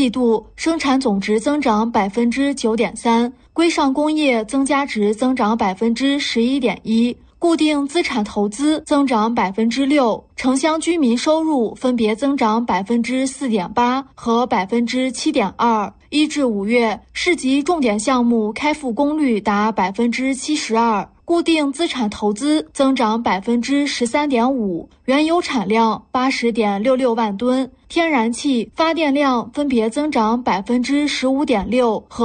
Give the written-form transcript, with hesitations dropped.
季度生产总值增长9.3%，规上工业增加值增长11.1%，固定资产投资增长6%，城乡居民收入分别增长4.8%和7.2%。1至5月，市级重点项目开复功率达72%，固定资产投资增长13.5%，原油产量80.66万吨，天然气发电量分别增长15.6%和